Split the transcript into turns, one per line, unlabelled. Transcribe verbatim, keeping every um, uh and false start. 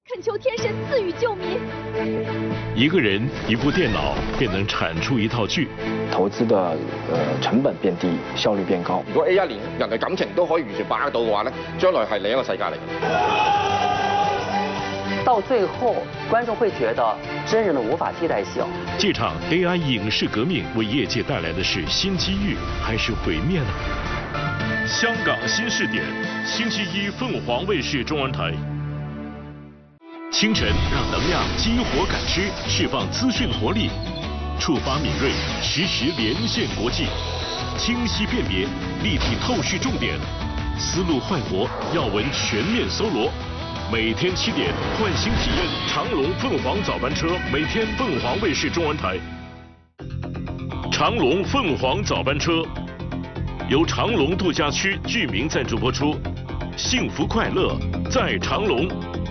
恳求天神赐予救民。
一个人一部電腦便能產出一套劇，
投資的呃成本變低，效率變高。
如果 A 一連人嘅感情都可以完全把握到嘅話咧，將來係另一個世界嚟。
到最後，觀眾會覺得真人的無法替代性。
這場 A I 影視革命為業界帶來的是新機遇，還是毀滅呢？香港新視點，星期一鳳凰衛視中文台。清晨讓能量激活感知，釋放資訊活力，觸發敏銳，實時連線國際，清晰辨別，立體透視重點，思路煥活，要聞全面搜羅。每天七點，喚醒體驗長龍鳳凰早班車，每天鳳凰衛視中文台。長龍鳳凰早班車由長龍度假區居民贊助播出，幸福快樂在長龍。